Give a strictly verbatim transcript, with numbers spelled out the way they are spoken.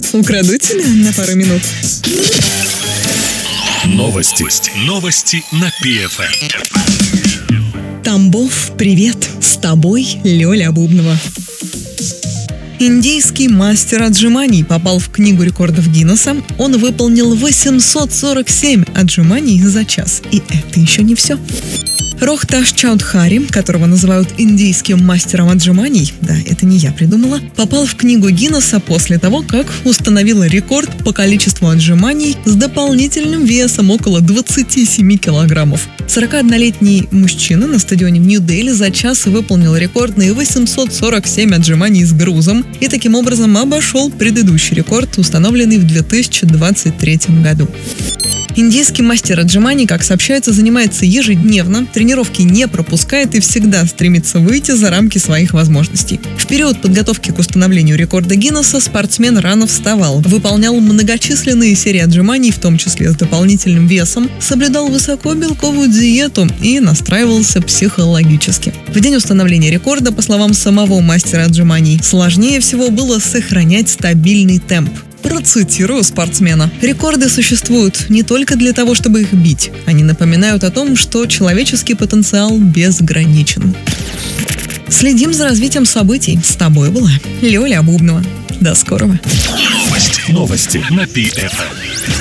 Украду тебя на пару минут. Новости. Новости на пи эф эм. Тамбов, привет! С тобой Лёля Бубнова. Индийский мастер отжиманий попал в книгу рекордов Гиннесса. Он выполнил восемьсот сорок семь отжиманий за час. И это еще не все. Рохташ Чаудхари, которого называют индийским мастером отжиманий, да, это не я придумала, попал в книгу Гиннесса после того, как установил рекорд по количеству отжиманий с дополнительным весом около двадцати семи килограммов. сорокаоднолетний мужчина на стадионе в Нью-Дели за час выполнил рекордные восемьсот сорок семь отжиманий с грузом и таким образом обошел предыдущий рекорд, установленный в две тысячи двадцать третьем году. Индийский мастер отжиманий, как сообщается, занимается ежедневно, тренировки не пропускает и всегда стремится выйти за рамки своих возможностей. В период подготовки к установлению рекорда Гиннесса спортсмен рано вставал, выполнял многочисленные серии отжиманий, в том числе с дополнительным весом, соблюдал высокобелковую диету и настраивался психологически. В день установления рекорда, по словам самого мастера отжиманий, сложнее всего было сохранять стабильный темп. Процитирую спортсмена. Рекорды существуют не только для того, чтобы их бить. Они напоминают о том, что человеческий потенциал безграничен. Следим за развитием событий. С тобой была Лёля Бубнова. До скорого. Новости. Новости на пи эф эм.